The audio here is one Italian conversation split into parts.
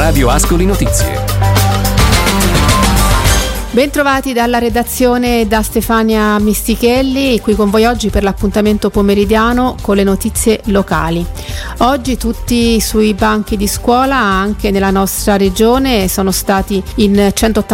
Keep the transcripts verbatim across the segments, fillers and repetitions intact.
Radio Ascoli Notizie. Bentrovati dalla redazione da Stefania Mistichelli, qui con voi oggi per l'appuntamento pomeridiano con le notizie locali. Oggi tutti sui banchi di scuola, anche nella nostra regione, sono stati in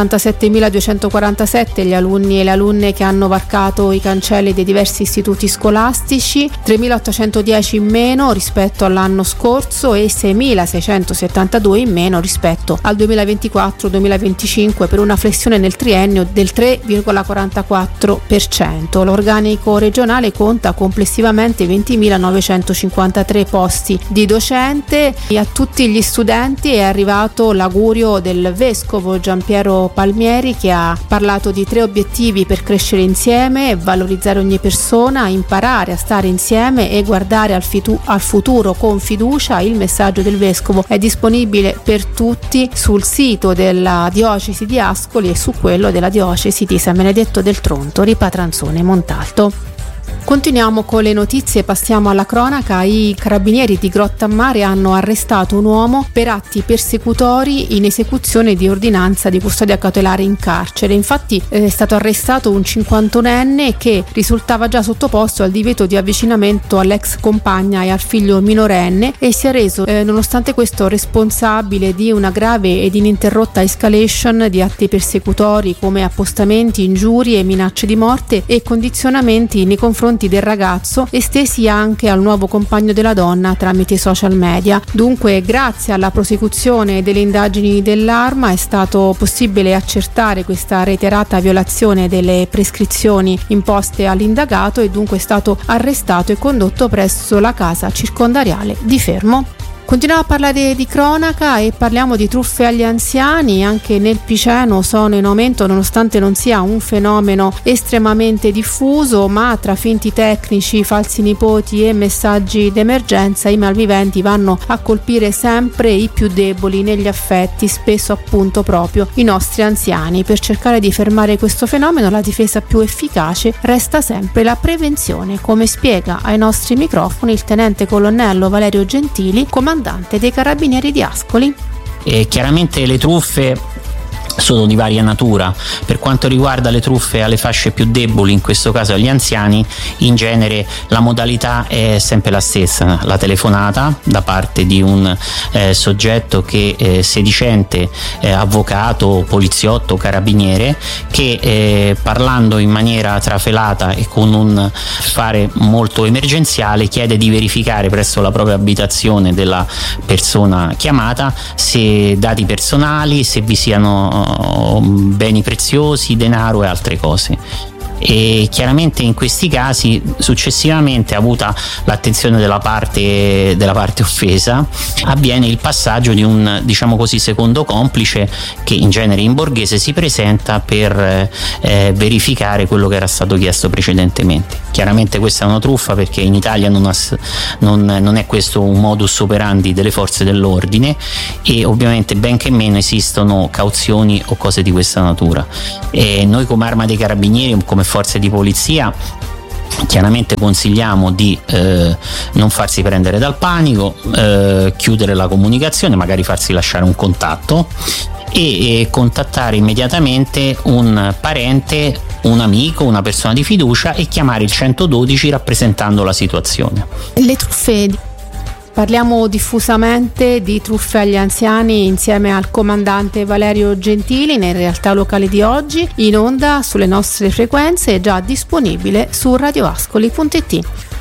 centottantasettemiladuecentoquarantasette gli alunni e le alunne che hanno varcato i cancelli dei diversi istituti scolastici, tremilaottocentodieci in meno rispetto all'anno scorso e seimilaseicentosettantadue in meno rispetto al duemilaventiquattro duemilaventicinque, per una flessione nel triennio del tre virgola quarantaquattro per cento. L'organico regionale conta complessivamente ventimilanovecentocinquantatré posti di docente e a tutti gli studenti è arrivato l'augurio del vescovo Giampiero Palmieri, che ha parlato di tre obiettivi per crescere insieme, valorizzare ogni persona, imparare a stare insieme e guardare al, fitu- al futuro con fiducia. Il messaggio del vescovo è disponibile per tutti sul sito della diocesi di Ascoli e su quello della diocesi di San Benedetto del Tronto, Ripatranzone e Montalto. Continuiamo con le notizie, passiamo alla cronaca. I carabinieri di Grottammare hanno arrestato un uomo per atti persecutori in esecuzione di ordinanza di custodia cautelare in carcere. Infatti è stato arrestato un cinquantunenne che risultava già sottoposto al divieto di avvicinamento all'ex compagna e al figlio minorenne e si è reso eh, nonostante questo responsabile di una grave ed ininterrotta escalation di atti persecutori come appostamenti, ingiurie, minacce di morte e condizionamenti nei confronti del ragazzo, estesi anche al nuovo compagno della donna tramite social media. Dunque, grazie alla prosecuzione delle indagini dell'Arma è stato possibile accertare questa reiterata violazione delle prescrizioni imposte all'indagato e dunque è stato arrestato e condotto presso la casa circondariale di Fermo. Continuiamo a parlare di cronaca e parliamo di truffe agli anziani. Anche nel Piceno sono in aumento, nonostante non sia un fenomeno estremamente diffuso, ma tra finti tecnici, falsi nipoti e messaggi d'emergenza i malviventi vanno a colpire sempre i più deboli negli affetti, spesso appunto proprio i nostri anziani. Per cercare di fermare questo fenomeno la difesa più efficace resta sempre la prevenzione, come spiega ai nostri microfoni il tenente colonnello Valerio Gentili, comandante dei Carabinieri di Ascoli. E chiaramente le truffe sono di varia natura. Per quanto riguarda le truffe alle fasce più deboli, in questo caso agli anziani, in genere la modalità è sempre la stessa: la telefonata da parte di un eh, soggetto che eh, sedicente, eh, avvocato, poliziotto, carabiniere, che eh, parlando in maniera trafelata e con un fare molto emergenziale chiede di verificare presso la propria abitazione della persona chiamata se dati personali, se vi siano beni preziosi, denaro e altre cose. E chiaramente in questi casi successivamente, avuta l'attenzione della parte della parte offesa, avviene il passaggio di un, diciamo così, secondo complice che in genere in borghese si presenta per eh, verificare quello che era stato chiesto precedentemente. Chiaramente questa è una truffa, perché in Italia non, has, non, non è questo un modus operandi delle forze dell'ordine e ovviamente benché meno esistono cauzioni o cose di questa natura. E noi come Arma dei Carabinieri, come forze di polizia, chiaramente consigliamo di eh, non farsi prendere dal panico, eh, chiudere la comunicazione, magari farsi lasciare un contatto e, e contattare immediatamente un parente, un amico, una persona di fiducia e chiamare il centododici rappresentando la situazione. Le truffe. Parliamo diffusamente di truffe agli anziani insieme al comandante Valerio Gentili nelle realtà locali di oggi, in onda sulle nostre frequenze e già disponibile su radioascoli punto it.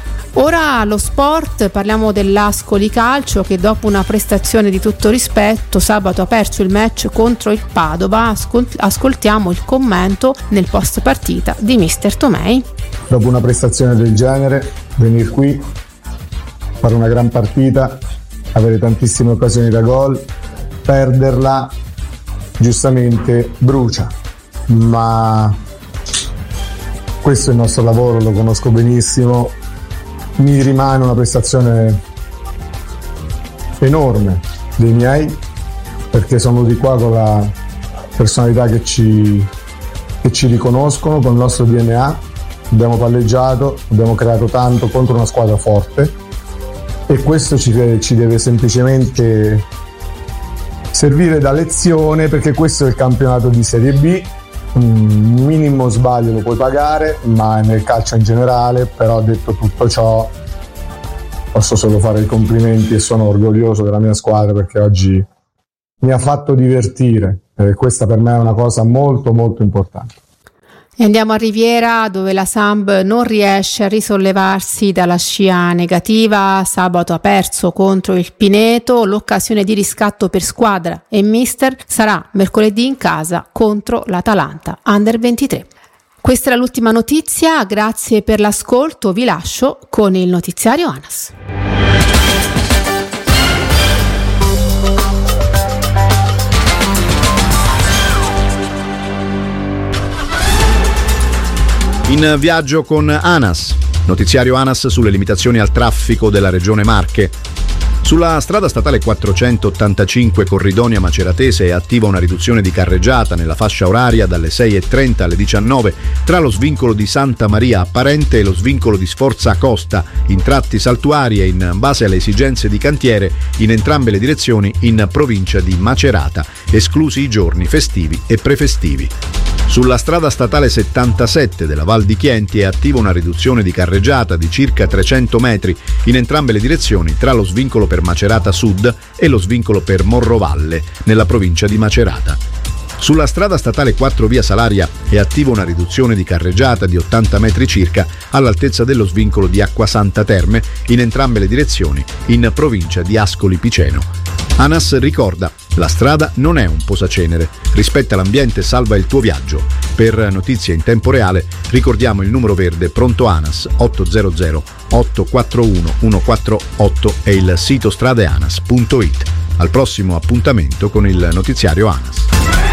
Ora lo sport, parliamo dell'Ascoli Calcio che dopo una prestazione di tutto rispetto sabato ha perso il match contro il Padova. Ascol- ascoltiamo il commento nel post partita di mister Tomei. Dopo una prestazione del genere, venire qui, fare una gran partita, avere tantissime occasioni da gol, perderla giustamente brucia, ma questo è il nostro lavoro, lo conosco benissimo. Mi rimane una prestazione enorme dei miei, perché sono di qua con la personalità che ci, che ci riconoscono, con il nostro D N A. Abbiamo palleggiato, abbiamo creato tanto contro una squadra forte e questo ci, ci deve semplicemente servire da lezione, perché questo è il campionato di Serie B. Un minimo sbaglio lo puoi pagare, ma nel calcio in generale. Però, detto tutto ciò, posso solo fare i complimenti e sono orgoglioso della mia squadra, perché oggi mi ha fatto divertire, e questa per me è una cosa molto molto importante. E andiamo a Riviera, dove la Samp non riesce a risollevarsi dalla scia negativa. Sabato ha perso contro il Pineto. L'occasione di riscatto per squadra e mister sarà mercoledì in casa contro l'Atalanta Under ventitré. Questa era l'ultima notizia, grazie per l'ascolto, vi lascio con il notiziario ANAS. In viaggio con ANAS, notiziario ANAS sulle limitazioni al traffico della regione Marche. Sulla strada statale quattrocentottantacinque Corridonia Maceratese è attiva una riduzione di carreggiata nella fascia oraria dalle sei e trenta alle diciannove tra lo svincolo di Santa Maria Apparente e lo svincolo di Sforza Costa, in tratti saltuari e in base alle esigenze di cantiere in entrambe le direzioni in provincia di Macerata, esclusi i giorni festivi e prefestivi. Sulla strada statale settantasette della Val di Chienti è attiva una riduzione di carreggiata di circa trecento metri in entrambe le direzioni tra lo svincolo per Macerata Sud e lo svincolo per Morrovalle, nella provincia di Macerata. Sulla strada statale quattro via Salaria è attiva una riduzione di carreggiata di ottanta metri circa all'altezza dello svincolo di Acquasanta Terme in entrambe le direzioni in provincia di Ascoli Piceno. ANAS ricorda: la strada non è un posacenere, rispetta l'ambiente, salva il tuo viaggio. Per notizie in tempo reale ricordiamo il numero verde pronto ANAS ottocento otto quattro uno uno quattro otto e il sito stradeanas punto it. Al prossimo appuntamento con il notiziario ANAS.